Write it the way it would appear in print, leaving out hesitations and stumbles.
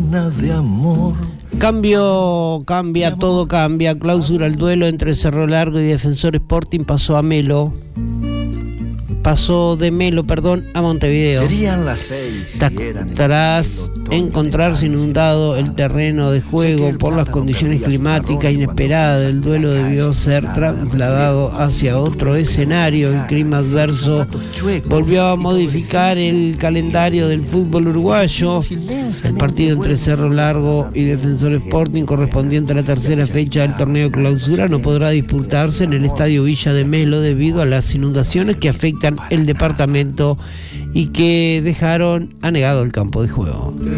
llena de amor. Cambia, todo cambia. Clausura el duelo entre Cerro Largo y Defensor Sporting pasó de Melo, a Montevideo. Serían las 6. Tras encontrarse inundado el terreno de juego por las condiciones climáticas inesperadas, el duelo debió ser trasladado hacia otro escenario. El clima adverso volvió a modificar el calendario del fútbol uruguayo. El partido entre Cerro Largo y Defensor Sporting, correspondiente a la tercera fecha del torneo Clausura, no podrá disputarse en el estadio Villa de Melo debido a las inundaciones que afectan el departamento y que dejaron anegado el campo de juego.